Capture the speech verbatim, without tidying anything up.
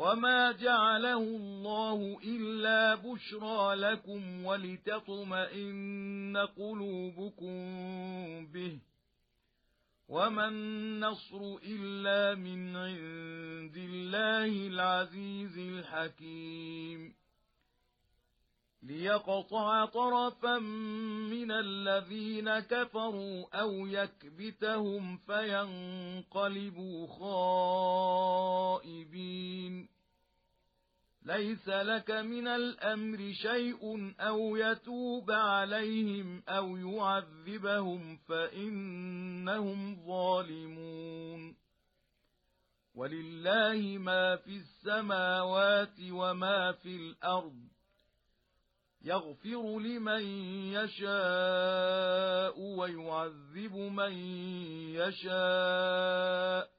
وما جعله الله إلا بشرى لكم ولتطمئن قلوبكم به، وما النصر إلا من عند الله العزيز الحكيم. ليقطع طرفا من الذين كفروا أو يكبتهم فينقلبوا خائبين. ليس لك من الأمر شيء أو يتوب عليهم أو يعذبهم فإنهم ظالمون. ولله ما في السماوات وما في الأرض، يغفر لمن يشاء ويعذب من يشاء،